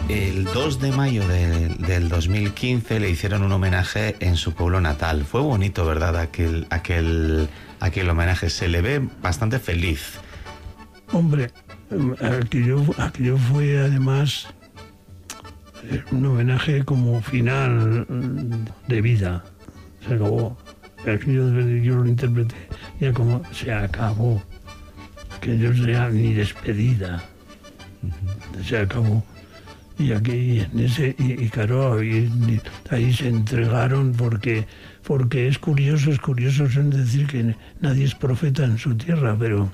El 2 de mayo del 2015 le hicieron un homenaje en su pueblo natal. Fue bonito, ¿verdad? Aquel homenaje. Se le ve bastante feliz. Hombre, aquello fue además un homenaje como final de vida. Se acabó. Aquello yo lo interpreté ya como se acabó. Que no sea ni despedida. Se acabó. Y aquí, claro, ahí se entregaron porque es curioso en decir que nadie es profeta en su tierra, pero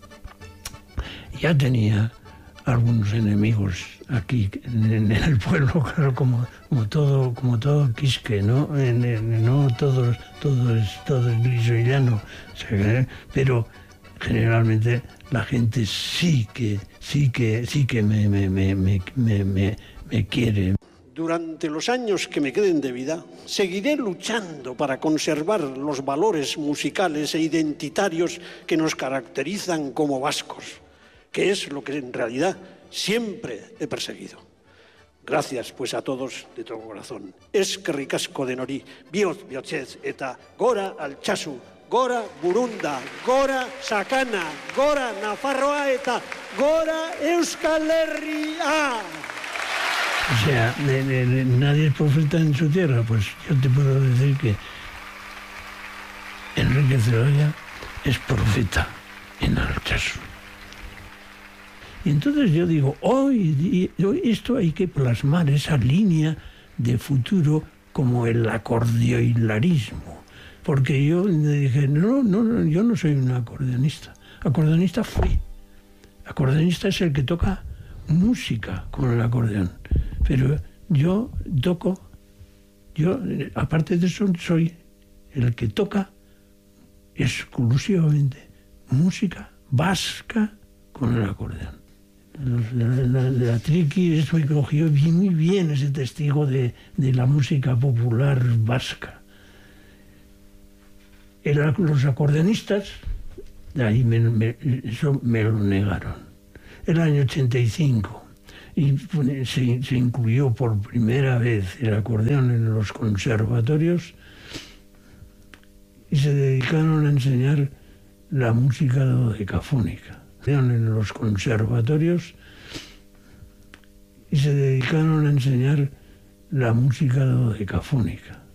ya tenía algunos enemigos aquí en el pueblo, claro, como todo Quisque, ¿no? No todo es liso y llano, pero generalmente la gente sí que me quiere. Durante los años que me queden de vida, seguiré luchando para conservar los valores musicales e identitarios que nos caracterizan como vascos, que es lo que en realidad siempre he perseguido. Gracias, pues, a todos de todo corazón. Eskerrik asko denori, bihotz bihotzez eta gora altsasu, gora Burunda, gora Sakana, gora Nafarroa eta gora Euskal Herria. O sea, nadie es profeta en su tierra, pues yo te puedo decir que Enrique Ceballos es profeta en Altsasu. Y entonces yo digo, hoy esto hay que plasmar esa línea de futuro como el acordeoilarismo. Porque yo dije, no, yo no soy un acordeonista. Acordeonista fui. Acordeonista es el que toca música con el acordeón. Pero yo aparte de eso, soy el que toca exclusivamente música vasca con el acordeón. La triqui me cogió muy bien ese testigo de la música popular vasca. Los acordeonistas, ahí eso me lo negaron. El año 85, y se incluyó por primera vez el acordeón en los conservatorios y se dedicaron a enseñar la música dodecafónica. En los conservatorios y se dedicaron a enseñar la música dodecafónica.